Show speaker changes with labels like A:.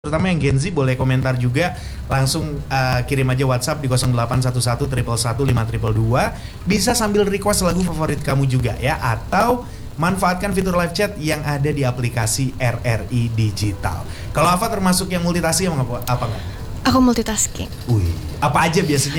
A: terutama yang Gen Z boleh komentar juga, langsung kirim aja WhatsApp di 0811 111 522. Bisa sambil request lagu favorit kamu juga ya, atau manfaatkan fitur live chat yang ada di aplikasi RRI Digital. Kalau Ava termasuk yang multitasking apa enggak?
B: Aku multitasking.
A: Apa aja biasanya